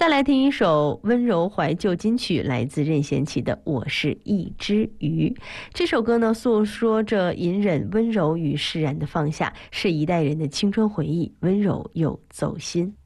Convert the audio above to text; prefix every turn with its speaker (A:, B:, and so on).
A: 再来听一首温柔怀旧金曲，来自任贤齐的《我是一只鱼》。这首歌呢，诉说着隐忍、温柔与释然的放下，是一代人的青春回忆，温柔又走心。